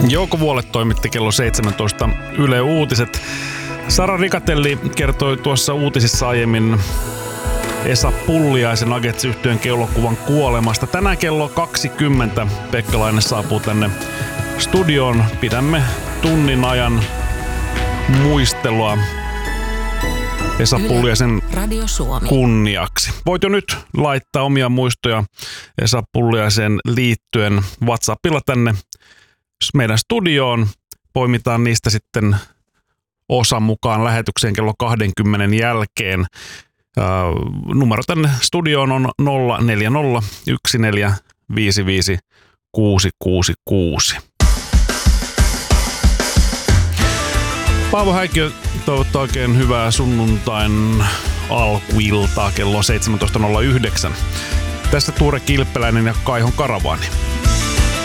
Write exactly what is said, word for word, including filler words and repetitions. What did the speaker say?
Jouko Vuolet toimitti kello seitsemäntoista Yle Uutiset. Sara Rikatelli kertoi tuossa uutisissa aiemmin Esa Pulliaisen Nuggets-yhtyeen keulakuvan kuolemasta. Tänään kello kaksikymmentä Pekka Laine saapuu tänne studioon. Pidämme tunnin ajan muistelua Esa Yle Pulliaisen Radio Suomi kunniaksi. Voit jo nyt laittaa omia muistoja Esa Pulliaisen liittyen WhatsAppilla tänne meidän studioon. Poimitaan niistä sitten osa mukaan lähetykseen kello kaksikymmentä jälkeen. Uh, numero tänne studioon on nolla neljä nolla yksi neljä viisi viisi kuusi kuusi kuusi. Paavo Häikkiö toivottaa oikein hyvää sunnuntain alkuiltaa kello seitsemäntoista nolla yhdeksän. Tässä Tuure Kilpeläinen ja Kaihon Karavaani.